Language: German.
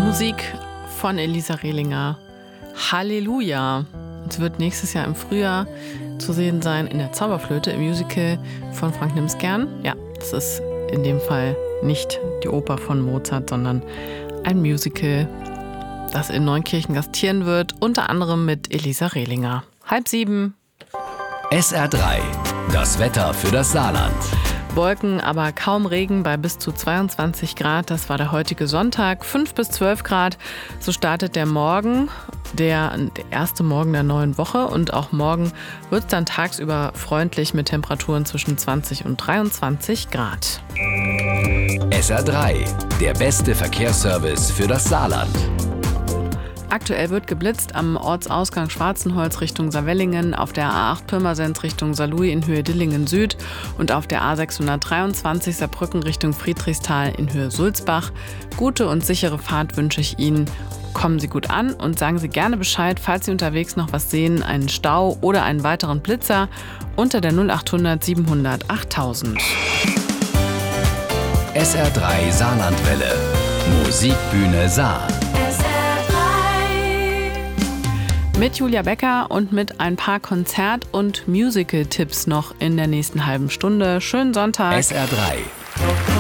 Musik von Elisa Rehlinger. Halleluja. Es wird nächstes Jahr im Frühjahr zu sehen sein in der Zauberflöte im Musical von Frank Nimsgern. Ja, das ist in dem Fall nicht die Oper von Mozart, sondern ein Musical, das in Neunkirchen gastieren wird, unter anderem mit Elisa Rehlinger. 6:30. SR3, das Wetter für das Saarland. Wolken, aber kaum Regen bei bis zu 22 Grad. Das war der heutige Sonntag. 5 bis 12 Grad. So startet der Morgen, der erste Morgen der neuen Woche. Und auch morgen wird es dann tagsüber freundlich mit Temperaturen zwischen 20 und 23 Grad. SR3, der beste Verkehrsservice für das Saarland. Aktuell wird geblitzt am Ortsausgang Schwarzenholz Richtung Saarwellingen, auf der A8 Pirmasens Richtung Saarlouis in Höhe Dillingen Süd und auf der A623 Saarbrücken Richtung Friedrichsthal in Höhe Sulzbach. Gute und sichere Fahrt wünsche ich Ihnen. Kommen Sie gut an und sagen Sie gerne Bescheid, falls Sie unterwegs noch was sehen, einen Stau oder einen weiteren Blitzer unter der 0800 700 8000. SR3 Saarlandwelle. Musikbühne Saar. Mit Julia Becker und mit ein paar Konzert- und Musical-Tipps noch in der nächsten halben Stunde. Schönen Sonntag. SR3.